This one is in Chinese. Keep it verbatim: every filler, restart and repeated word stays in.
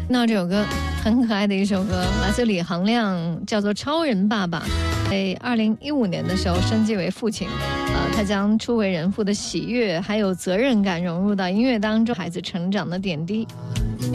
那这首歌很可爱的一首歌，来自李行亮，叫做《超人爸爸》。在二零一五年的时候升级为父亲，呃，他将初为人父的喜悦还有责任感融入到音乐当中，孩子成长的点滴。